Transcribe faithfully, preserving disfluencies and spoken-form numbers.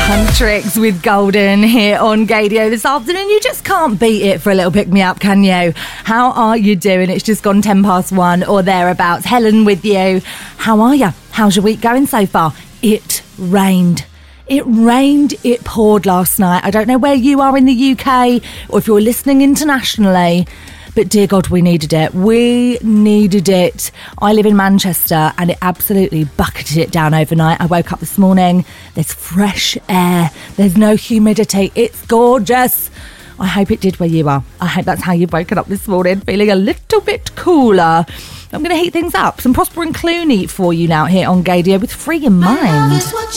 Tricks with Golden here on Gadio this afternoon. You just can't beat it for a little pick-me-up, can you? How are you doing? It's just gone ten past one or thereabouts. Helen with you. How are you? How's your week going so far? It rained. It rained, it poured last night. I don't know where you are in the U K or if you're listening internationally, but dear God, we needed it. We needed it. I live in Manchester and it absolutely bucketed it down overnight. I woke up this morning. There's fresh air. There's no humidity. It's gorgeous. I hope it did where you are. I hope that's how you've woken up this morning, feeling a little bit cooler. I'm going to heat things up. Some Prosper and Clooney for you now here on Gadio with Free Your Mind.